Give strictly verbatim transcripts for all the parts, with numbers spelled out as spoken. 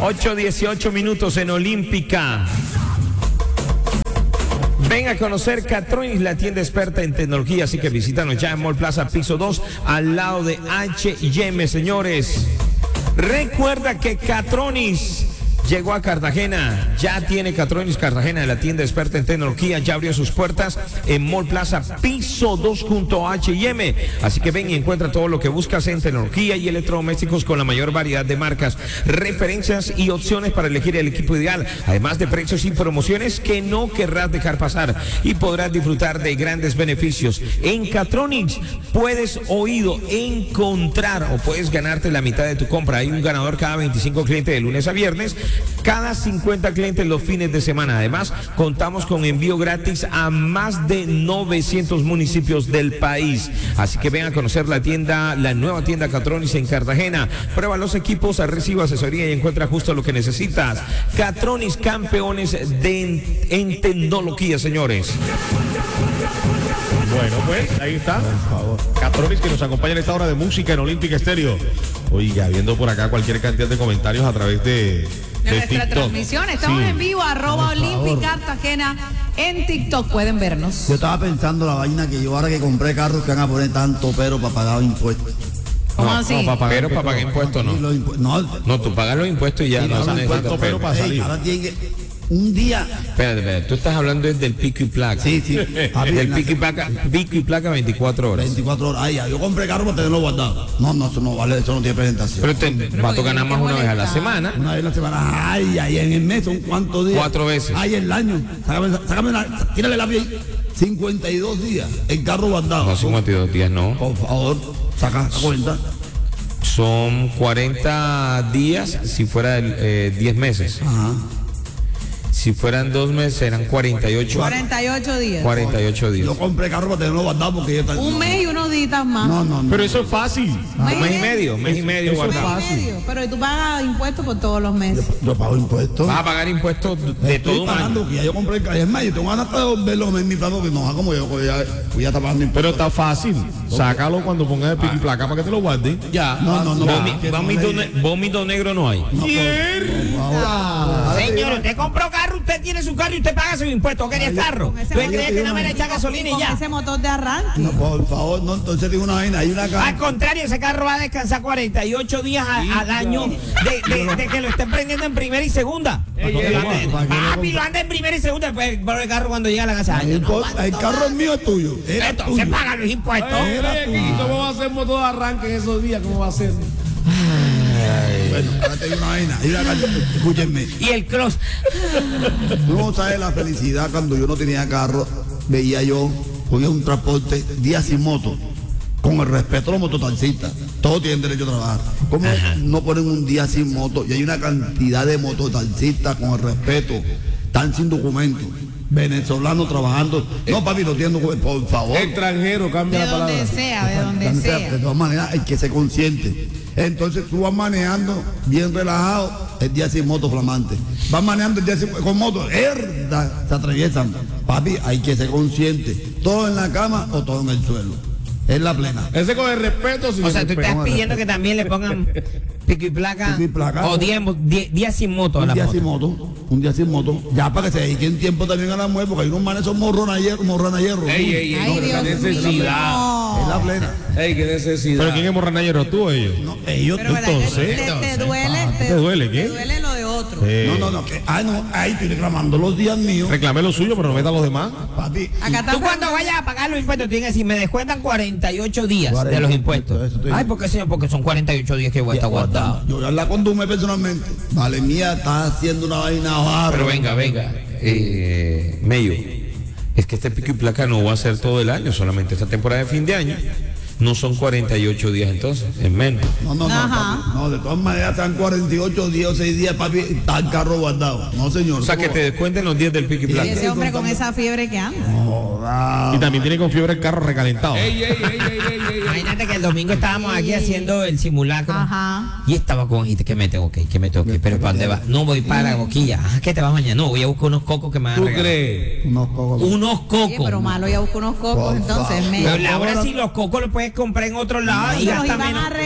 ocho dieciocho minutos en Olímpica. Ven a conocer Catronics, la tienda experta en tecnología, así que visítanos ya en Mall Plaza, piso dos, al lado de H y M, señores. Recuerda que Catronics llegó a Cartagena, ya tiene Catronics Cartagena, la tienda experta en tecnología, ya abrió sus puertas en Mall Plaza, piso dos junto a H y M. Así que ven y encuentra todo lo que buscas en tecnología y electrodomésticos con la mayor variedad de marcas, referencias y opciones para elegir el equipo ideal, además de precios y promociones que no querrás dejar pasar y podrás disfrutar de grandes beneficios. En Catronics puedes oído encontrar o puedes ganarte la mitad de tu compra. Hay un ganador cada veinticinco clientes de lunes a viernes, cada cincuenta clientes los fines de semana. Además, contamos con envío gratis a más de novecientos municipios del país. Así que ven a conocer la tienda, la nueva tienda Catronics en Cartagena. Prueba los equipos, reciba asesoría y encuentra justo lo que necesitas. Catronics, campeones de en, en tecnología, señores. Bueno, pues ahí está. Por favor. Catronics, que nos acompaña en esta hora de música en Olímpica Estéreo. Oiga, viendo por acá cualquier cantidad de comentarios a través de, de, de nuestra TikTok. transmisión. Estamos Sí. en vivo, arroba Olímpica Cartagena en TikTok. Pueden vernos. Yo estaba pensando la vaina que yo ahora que compré carros que van a poner tanto pero para pagar impuestos. ¿Cómo No, así? no, para pagar, pero para pagar impuestos no. Los impu- no, No, tú pagas los impuestos y ya Sí, no no, se no, necesita ¿cuánto pero pero. para ey, salir? ahora tiene que un día. Espérate, espérate, tú estás hablando es del pico y placa. Sí, sí. Papi, Del en pico y la- placa, pico y placa veinticuatro horas. veinticuatro horas. Ay, ya, yo compré carro para tenerlo guardado. No, no, eso no vale, eso no tiene presentación. Pero te va a tocar nada más una vez a la semana. Una vez a la semana, ay, ay, en el mes son cuántos días. Cuatro veces. Ay, el año. Sácame, sácame la, tírale la piel. cincuenta y dos días el carro guardado. No, cincuenta y dos días no. Por favor, saca la cuenta. Son cuarenta días si fuera el, eh, diez meses. Ajá. Si fueran dos meses serán cuarenta y ocho. cuarenta y ocho días. cuarenta y ocho días. Yo compré carro para tenerlo guardado porque ya está. Un mes y unos días más. No, no, no. Pero eso es fácil. Un mes y medio, mes y medio Eso es guardado. Mes y medio. Pero tú pagas impuestos por todos los meses. Yo pago impuestos. Vas a pagar impuestos de Estoy todo un pagando, año. que ya yo compré el carro. Es más, yo tengo ganas de devolverlo en mi plano que no, como yo, pues ya, pues ya está pagando Pero impuestos. está fácil. Sácalo cuando pongas el pico y placa para que te lo guarden. Ya. No, no, no. Vomi- Ya. Vómito, ne- vómito negro no hay. No, por- por favor. Señor, usted compró carro, usted tiene su carro y usted paga sus impuestos. ¿Quería carro? Con ese ¿Usted motor- cree que no me le echa gasolina y con ya? ese motor de arranque. No, por favor, no, entonces digo una vaina, hay una Al cara. contrario, ese carro va a descansar cuarenta y ocho días a- al año de, de- de que lo estén prendiendo en primera y segunda. ey, Lo ey, ande- ¿para qué lo Papi, lo anda en primera y segunda, después por el carro cuando llega a la casa. Ay, El, no, co- el carro es mío, es tuyo. Era entonces tuyo. paga los impuestos. ¿Cómo va a ser motor de arranque en esos días? ¿Cómo va a ser? Bueno, ahora te digo una vaina. Hay una cara- Escúchenme. Y el cross. Tú no sabes la felicidad cuando yo no tenía carro, veía yo, cogía un transporte, día sin moto, con el respeto a los mototaxistas. Todos tienen derecho a trabajar. ¿Cómo no ponen un día sin moto? Y hay una cantidad de mototaxistas con el respeto, están sin documentos, venezolanos trabajando. No, papi, no tienen documentos, por favor. Extranjero, cambia De la palabra. donde sea, de donde Donde sea, sea. De todas maneras, hay que ser consciente. Entonces tú vas manejando bien relajado el día sin moto flamante. Vas manejando el día sin, con moto, herda, se atraviesan. Papi, hay que ser consciente. Todo en la cama o todo en el suelo. Es la plena. Ese con el respeto, sin O sea, tú respeto. estás pidiendo que también le pongan pico y placa, Pico y placa. o días días sin moto a Un la día moto. sin moto, un día sin moto. Ya para que se dediquen tiempo también a la mujer, porque hay unos manes son morronayeros, morronayeros. Ey, ey, ey, Ay, no, Dios qué mío. necesidad. Es la plena. Ey, qué necesidad. ¿Pero quién es morranayero? ¿Tú o ellos? No, ellos, Pero ¿verdad que Entonces, te, te entonces, duele, te, ¿te duele qué? te duele lo de otro. Eh, no, no, no, que, ay, no, ay, estoy reclamando los días míos. Reclame lo suyo, pero no meta a los demás. Papi, Acá está Tú cuando vayas a pagar los impuestos tienes que decir, me descuentan cuarenta y ocho días de los impuestos. Eso estoy- Ay, ¿por qué, señor? Porque son cuarenta y ocho días que voy a estar guardado. yo voy a hablar con Dume personalmente. Vale, mía, está haciendo una vaina barra. Pero venga, venga. Eh, Mello, es que este pico y placa no va a ser todo el año, solamente esta temporada de fin de año. No son cuarenta y ocho días entonces, es menos. No, no, no, Ajá. papi. No, de todas maneras están cuarenta y ocho días o seis días, papi, está el carro guardado. No, señor. O sea, que te descuenten los días del pico y Y placa. ese hombre con esa fiebre que anda. Joda. Y también tiene con fiebre el carro recalentado. Imagínate que el domingo estábamos aquí haciendo el simulacro. Ajá. Y estaba con, ¿y qué me tengo que ir? ¿Qué me tengo que ir? ¿Pero para dónde vas? No, voy para Boquilla. Ah, ¿qué te vas mañana? No, voy a buscar unos cocos que me van a ¿Tú regalar. crees? Unos cocos. Unos Oye, cocos. pero malo, ya busco unos cocos, Por entonces favor. me. Pero Laura, si los cocos los puedes comprar en otro lado y Nos gasta iban menos. a regalar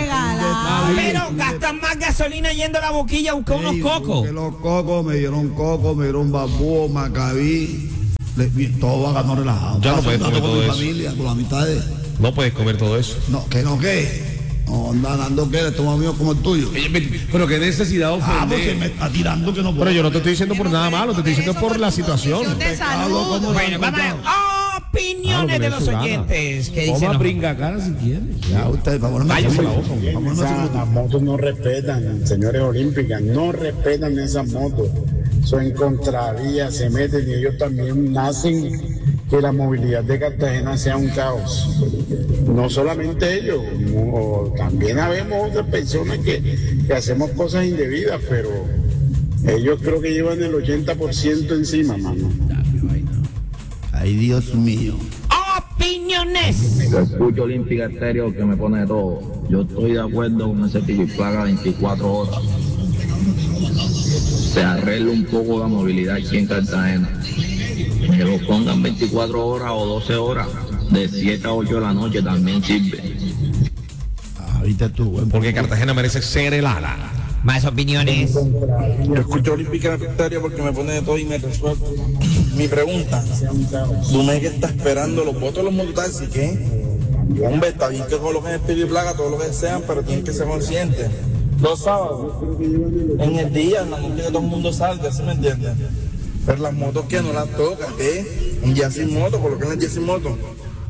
Ah, Pero gastan más gasolina yendo a la boquilla a buscar unos cocos. Que los cocos, me dieron coco, me dieron bambú, macabí. Le- Todo va a ganar relajado. Ya no Paso puedes un rato comer con todo mi eso. familia, con la mitad de. No puedes comer todo eso. No, que no, que. No, anda dando que, toma mío como el tuyo. Pero qué necesidad de Ah, porque ofender. me está tirando que no puedo. Pero yo no te estoy diciendo por nada malo, te estoy diciendo por la situación. De salud. Bueno, vamos a ver. Opiniones de los oyentes. ¿Qué dicen? Toma los- brinca cara si quieres. Ya, usted, por favor, no me Cállese la asuste. boca, hombre. Por favor, no me Esas- asuste. las motos no respetan, señores olímpicas, no respetan esas motos. Son en contravía, se meten y ellos también hacen que la movilidad de Cartagena sea un caos. No solamente ellos, no, también habemos otras personas que, que hacemos cosas indebidas, pero ellos creo que llevan el ochenta por ciento encima, mano. Ay, Dios mío. Opiniones. Yo escucho Olímpica Estéreo que me pone de todo. Yo estoy de acuerdo con ese pico y placa veinticuatro horas. Se arregla un poco la movilidad aquí en Cartagena. Que lo pongan veinticuatro horas o doce horas, de siete a ocho de la noche también sirve. Ah, viste tú, buen Porque Cartagena merece ser helada. Más opiniones. Yo escucho Olímpica Estéreo porque me pone de todo y me resuelve. Mi pregunta, Dumé que está esperando los votos de los mototaxis, ¿qué? Hombre, está bien que coloquen el pico y placa, todo lo que sean, pero tienen que ser conscientes. Los sábados, en el día, en la noche que todo el mundo salga, ¿sí me entiendes? Pero las motos que no las tocan, ¿qué? Un día sin moto, coloquen el día sin moto.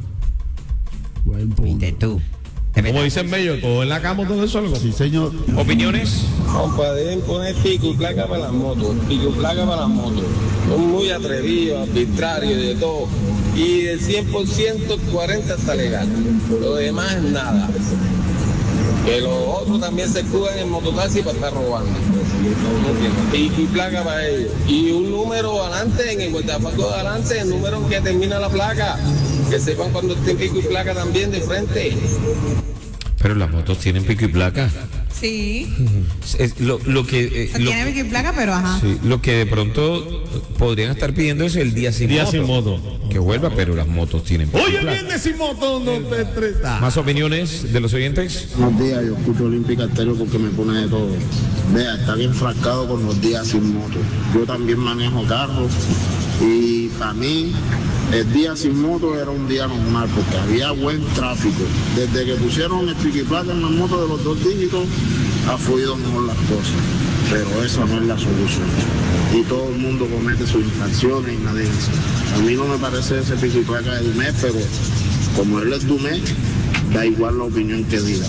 Buen punto. Viste tú. Como dicen Bello, todo en la cama, todo eso algo. Sí, señor. Opiniones. Compa, deben poner pico y placa para las motos, pico y placa para las motos. Son muy atrevidos, arbitrarios, de todo. Y del cien por ciento, cuarenta está legal. Lo demás, nada. Que los otros también se escudan en mototaxi para estar robando. Pico y placa para ellos. Y un número adelante, en el guardaparco de adelante, el número en que termina la placa. Que sepan cuando esté pico y placa también de frente. Pero las motos tienen pico y placa. Sí. Es lo, lo que eh, No lo, tiene pico y placa, pero ajá. sí, lo que de pronto podrían estar pidiendo es el día sin Día moto. sin moto. Que vuelva, pero las motos tienen pico y Oye, placa. viene sin moto, no te estresas. Más opiniones de los oyentes. Buenos días, yo escucho Olímpica Estéreo porque me pone de todo. Vea, está bien fracado con los días sin moto. Yo también manejo carros y para mí el día sin moto era un día normal porque había buen tráfico. Desde que pusieron el pico y placa en las motos de los dos dígitos, ha fluido mejor las cosas. Pero esa no es la solución. Y todo el mundo comete sus infracciones y negligencia. A mí no me parece ese pico y placa de Dumé, pero como él es Dumé, da igual la opinión que diga.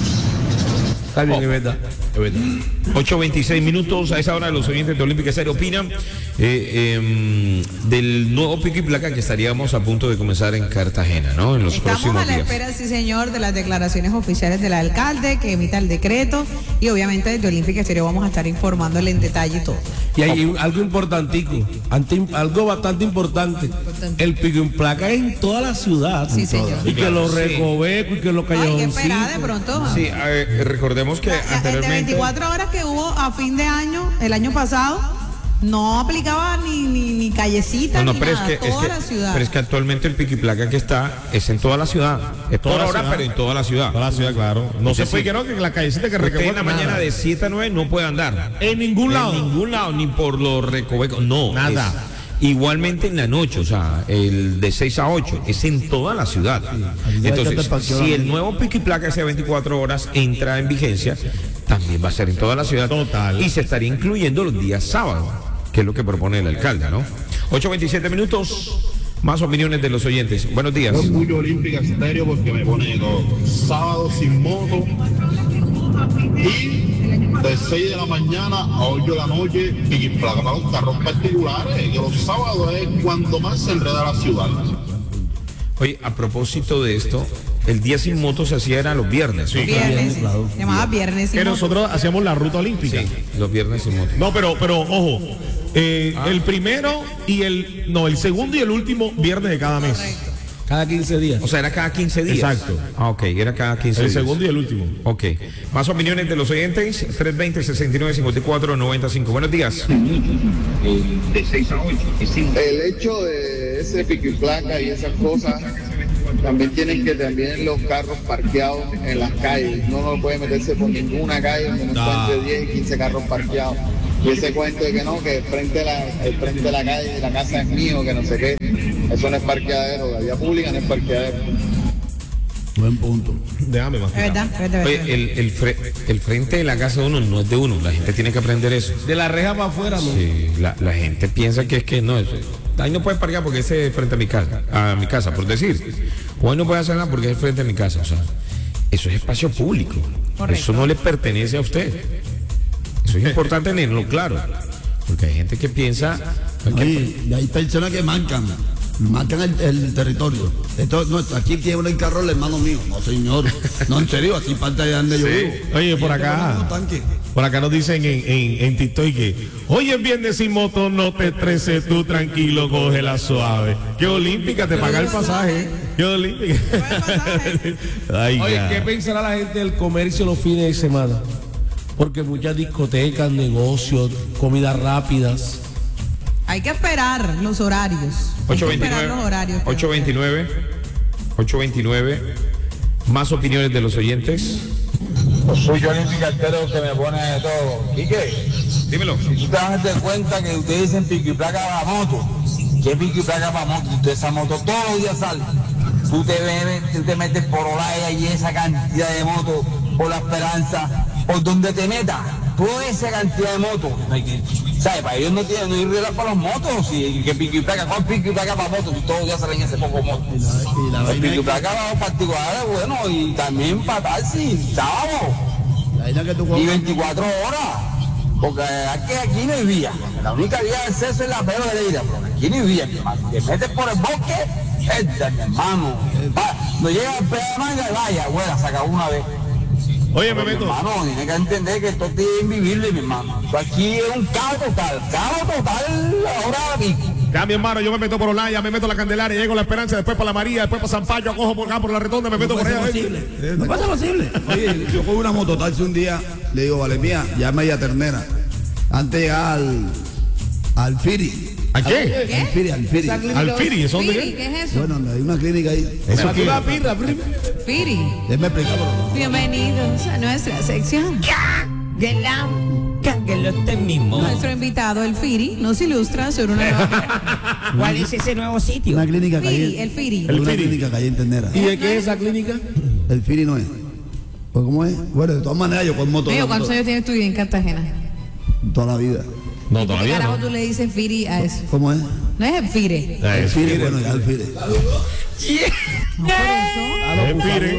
Está bien, es verdad. Es verdad. ocho veintiséis minutos. A esa hora los oyentes de Olímpica Estéreo opinan eh, em, del nuevo pico y placa que estaríamos a punto de comenzar en Cartagena, ¿no? En los Estamos próximos a la días. espera, sí señor, de las declaraciones oficiales del alcalde que emita el decreto y obviamente desde Olímpica Estéreo vamos a estar informándole en detalle todo. Y hay un- algo importantico, ante- algo bastante importante. El pico en placa es en toda la ciudad. Sí, señor. Y que los Sí. recovecos y que los Ay, qué callejoncitos. esperada de pronto. Sí, eh, recordemos que La- la- el de anteriormente. veinticuatro horas que hubo a fin de año, el año pasado, no aplicaba ni, ni, ni callecita No, no, ni pero es, nada, que, es, toda que, la ciudad. pero es que actualmente el pico y placa que está es en toda la ciudad. Es Toda por la hora, ciudad. pero en toda la ciudad. Toda la ciudad, claro. No Es se decir, puede, creo que en la callecita que Usted recoge en la mañana de siete a nueve no puede andar. En ningún lado. En ningún lado, ni por los recovecos. No. Nada. es igualmente en la noche, o sea, el de seis a ocho, es en toda la ciudad. Entonces, si el nuevo pico y placa sea veinticuatro horas entra en vigencia, también va a ser en toda la ciudad. Total. Y se estaría incluyendo los días sábados, que es lo que propone el alcalde, ¿no? ocho veintisiete minutos, más opiniones de los oyentes. Buenos días. Yo escucho Olímpica Estéreo porque me pone de todo. Sábado sin moto y de seis de la mañana a ocho de la noche pico y placa para los carros particulares, que los sábados es cuando más se enreda la ciudad. Oye, a propósito de esto, el día sin moto se hacía era los viernes, ¿no? Viernes, se llamaba viernes. Que sin moto. nosotros hacíamos la ruta olímpica. Sí, los viernes sin moto. No, pero, pero ojo, eh, el primero y el, no, el segundo y el último viernes de cada mes. Cada quince días. O sea, era cada quince días. Exacto. Ah, ok, era cada quince El días. segundo y el último. Ok. Más opiniones de los oyentes, tres veinte, sesenta y nueve, cincuenta y cuatro, noventa y cinco. Buenos días. De seis a ocho. El hecho de ese pico y placa y esas cosas también tienen que también los carros parqueados en las calles. No, no puede meterse por ninguna calle donde no encuentre diez y quince carros parqueados. Y ese cuento de que no, que el frente de la, el frente de la calle de la casa es mío, que no sé qué, eso no es parqueadero, la vía pública no es parqueadero. Buen punto. Déjame más. Es verdad, es verdad, es Oye, verdad. el, el, fre- el frente de la casa de uno no es de uno, la gente tiene que aprender eso. De la reja para afuera, ¿no? Sí, la, la gente piensa que es que no, eso, ahí no puede parquear porque ese es frente a mi casa, a mi casa, por decir. O ahí no puede hacer nada porque es frente a mi casa, o sea, eso es espacio público. Correcto. Eso no le pertenece a usted. Eso es importante tenerlo claro, porque hay gente que piensa que- Oye, y hay personas que marcan, marcan el, el territorio. Esto, no, aquí tiene un carro el hermano mío. No, señor. No, en serio, así parte de donde yo vivo. Oye, por Y este acá. hermano tanque. Por acá nos dicen en, en, en TikTok que hoy es viernes sin moto, no te estreses tú, tranquilo, cógela suave. Que olímpica, te paga el pasaje. Que olímpica. Ay, Oye, ya. ¿qué pensará la gente del comercio los fines de semana? Porque muchas discotecas, negocios, comidas rápidas. Hay que esperar los horarios. Hay que esperar los horarios. ocho veintinueve ocho veintinueve Más opiniones de los oyentes. Soy yo el cartero que me pone de todo. Quique, dímelo. Si tú te das de cuenta que ustedes dicen pico y placa para moto, ¿qué pico y placa para moto? Usted esa moto todos los días sale. Tú te, metes, tú te metes por Olaya y esa cantidad de motos, por La Esperanza, por donde te metas, toda esa cantidad de motos. ¿Sabes? Para ellos no tienen, no hay reglas para los motos. Y que pico y placa, ¿cuál pico y placa para motos? Si todos los días salen ese poco motos. El pico y placa para los particulares, bueno, y también para taxi, sábado. Y veinticuatro horas. Porque aquí, aquí no hay vía. La única vía de acceso es la Pedro de Leira, pero aquí no hay vía, mi hermano. Te metes por el bosque, esta, mi hermano. Va, no llega al pedo de manga y vaya, abuela, se acabó una vez. Oye, Pero, mi Memeto. hermano, tiene que entender que esto es invivible, mi hermano. Esto aquí es un caos total, caos total ahora mismo. Ya, mi hermano, yo me meto por Olaya, me meto a La Candelaria, llego a La Esperanza, después para La María, después para San Payo, cojo por acá por La Redonda, me meto por allá. No pasa posible. Oye, yo con una mototaxi un día, le digo, vale mía, llama a Ternera. Antes de llegar al, al Firi. ¿A qué? Al Firi, al Firi. Al Firi, ¿eso dónde Firi, qué? ¿qué es eso? Bueno, hay una clínica ahí. ¿Eso qué? Una pirra, primo. Firi. Déjame explicar, pero Bienvenidos a nuestra sección. De la cángelo usted mismo. Nuestro invitado, el Firi, nos ilustra sobre una nueva... ¿Cuál es ese nuevo sitio? una clínica que Firi, hay. el Firi. Una Firi. clínica que hay en Ternera. ¿Y de qué es esa clínica? El Firi no es. Pues, ¿cómo es? Bueno, de todas maneras, yo con moto. Amigo, ¿cuántos años tienes tú en Cartagena? Toda la vida. No, ¿Por qué todavía carajo no. tú le dices Firi a eso? ¿Cómo es? No es el Fire. Ah, El es Firi, bueno, ya el Firi. No, por eso. Es Firi.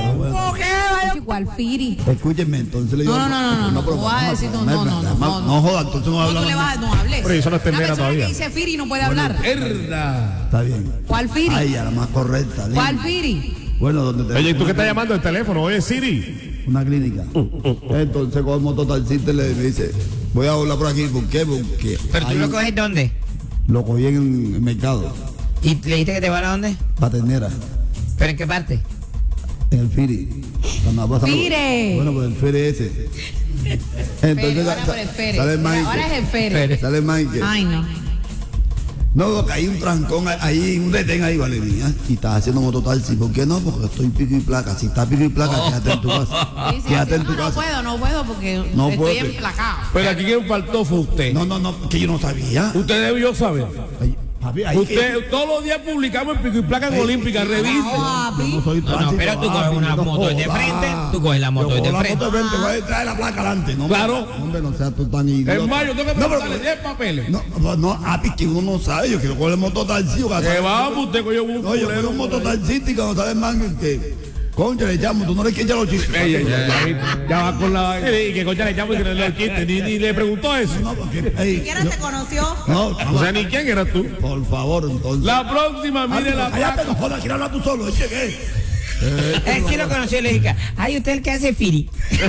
Igual Firi. Escúchenme, entonces le digo. No, no, no, no, no, pero no voy a vamos decir, no, poner, no, no, no, no, no. no joda, entonces no No, habla. tú le vas, no hables. Pero eso no es Una ternera persona todavía. que dice Firi no puede hablar. Herda. Está bien. ¿Cuál Firi? Ay, ya la más correcta. linda. ¿Cuál Firi? Bueno, donde te. Oye, ¿y tú qué estás llamando el teléfono? Oye, Siri. Una clínica. Entonces, con el mototaxista le me dice, voy a hablar por aquí. ¿Por qué? Porque ¿Pero tú hay lo un- coges dónde? lo cogí en el mercado, ¿Y le dijiste que te van a dónde? paternera, ¿Pero en qué parte? en el Firi. Cuando va pasando- Fire. Bueno, pues el Firi ese. Entonces, Ahora sa- por el Fere. sale el man Ahora es que- el Fere. Sale el man que- Ay, no. No, que hay un trancón ahí, un detén ahí, vale, mía, y estás haciendo mototaxi. ¿Por qué no? Porque estoy pico y placa. Si está pico y placa, quédate en tu casa. Sí, sí, Quédate sí. en tu No, no casa. puedo, no puedo porque No estoy puede. emplacado. Pero aquí quien faltó fue usted. No, no, no, que yo no sabía. Usted debió saber. Ay, papi, ahí que- Usted todos los días publicamos en Pico y Placa en Olímpica, revise. Ah, yo no soy No, no, tránsito, pero tú coges papi, una no moto de jodas. frente, tú coges la moto Yo de cojo la frente. moto de frente, voy a traer la placa adelante. No, Claro. Hombre, no seas tú tan idiota. Es más, yo tengo que No, pero- preguntarle diez papeles. No, no, no, papi, que uno no sabe. Yo quiero coger el mototaxi. o Que sea, vamos, usted cogió un No, yo quiero un mototaxista y cuando sale el man que, concha, le llamo, tú no eres quien ya los chistes. Ey, ey, ey, ya va con la. Y que concha le llamo y que no le chiste, ni, ni le preguntó eso. No, porque, ey, ¿Quién te conoció? no, O sea, ni quién eras tú. por favor, entonces. La próxima, mire Papi, la cállate, placa. no jodas, quiero hablar tú solo, llegué. Él sí lo conoció y le dije, ay, usted es el que hace Firi.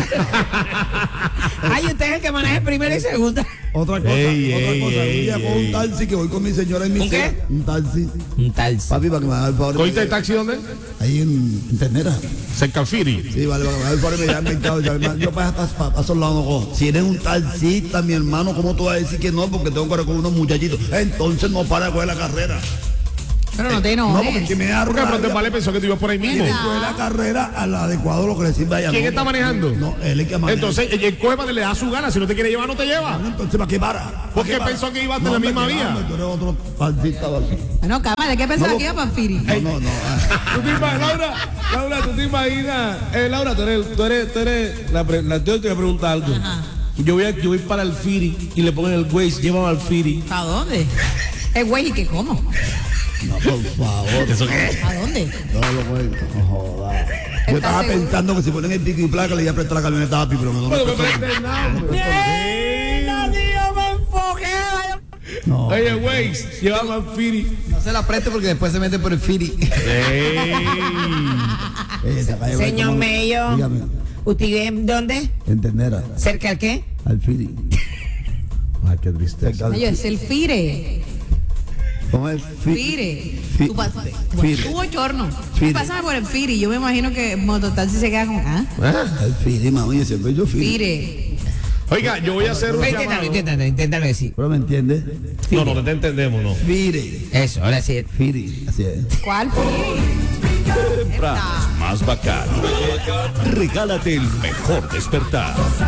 Ay, usted es el que maneja primera y segunda. Otra cosa, Ey, otra ey, cosa. ey, un día con un ey. taxi que voy con mi señora y mi ¿Un qué? cena. Un taxi. Un tal. Papi, para que me haga el favor. ¿Cogiste el taxi dónde? Ahí en, en Ternera. Cerca al Firi. Sí, vale, para que me haga el favor y me llame el mercado. Yo, yo para para esos lados no cojo. Si eres un taxista, mi hermano, ¿cómo tú vas a decir que no? Porque tengo que recoger unos muchachitos. Entonces no para de coger la carrera. Pero no te No, porque enojes. que me da Porque de pronto rabia. vale pensó que tú ibas por ahí mismo. Le coge la carrera al adecuado lo que le sirve a ella. ¿Quién no, está manejando? No, él es que maneja. Entonces, el coge para que le da su gana. Si no te quiere llevar, no te lleva. Entonces, ¿para qué para? ¿Por qué pensó que iba a tener la misma vía? Tú eres otro partista, ¿vale? Bueno, calma, ¿de qué pensaba No, que iba Panfiri? No, no, no. ah. ¿Tú te imaginas, Laura, Laura, tú te imaginas, eh, Laura, tú eres, tú eres, tú eres, la, pre- la, yo te voy a preguntar algo. Yo voy, a, yo voy para el Firi y le ponen el Waze, llévame al Firi. ¿A dónde? Es güey, ¿y qué cómo? No, por favor. ¿Eso qué? ¿A dónde? No lo puedo. No jodas. Yo estaba seguro? pensando que si ponen el pico y placa le iba a prestar la camioneta a Pi, pero me no Bueno, me me prestó. prende nada. No. Oye, Waze, llévame al Firi. No se la preste porque después se mete por el Firi. Señor Mello. Dígame, ¿Usted vive en dónde? entendera, ¿Cerca al qué? al Firi. Ay, qué tristeza. Oye, es el Fire. ¿Cómo es? Fire. Fi- Tú pas- Fire. Tu bochorno. Fire. Pásame por el Firi. Yo me imagino que Mototaxi se queda con. ¿Ah? El Firi, mami, siempre yo Firi. Fire. Oiga, yo voy a hacer un Inténtalo, llamado. inténtalo, inténtalo decir. ¿Pero me entiendes? No, no, no te entendemos, no. Firi. Eso, ahora sí. Firi, así es. ¿Cuál Firi? Más bacán. Regálate el mejor despertar.